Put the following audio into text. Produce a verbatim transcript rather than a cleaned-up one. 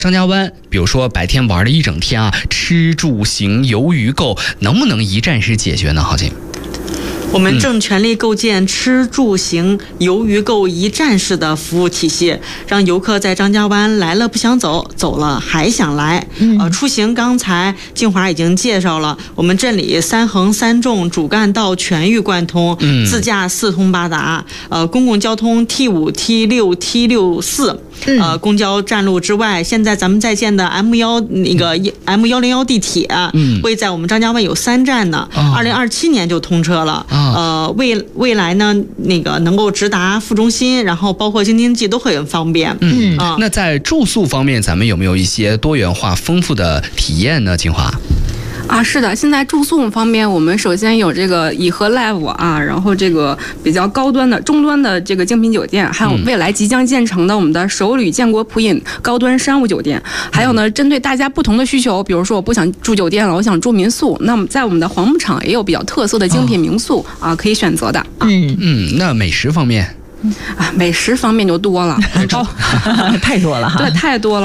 张家湾，比如说白天玩了一整天啊，吃住行游娱购，能不能一站式解决呢？郝琴， 我们正全力构建吃住行游娱购一站式的服务体系，让游客在张家湾来了不想走，走了还想来。嗯、呃，出行刚才静华已经介绍了，我们镇里三横三纵主干道全域贯通，嗯、自驾四通八达，呃，公共交通 T 五、T 六、T 六四。呃，公交站路之外，现在咱们在建的 M 幺那个 M 幺零幺地铁，嗯，会在我们张家湾有三站呢，二零二七年就通车了。哦、呃，未未来呢，那个能够直达副中心，然后包括京津冀都会很方便。 嗯，啊、那在住宿方面，咱们有没有一些多元化、丰富的体验呢？金华。 啊，是的，现在住宿方面，我们首先有这个颐和 Live 啊，然后这个比较高端的、中端的这个精品酒店，还有未来即将建成的我们的首旅建国普饮高端商务酒店，还有呢，针对大家不同的需求，比如说我不想住酒店了，我想住民宿，那么在我们的黄牧场也有比较特色的精品民宿、哦、啊，可以选择的。 嗯嗯，那美食方面。 啊，美食方面就多了， 太多了哈， 对，太多了。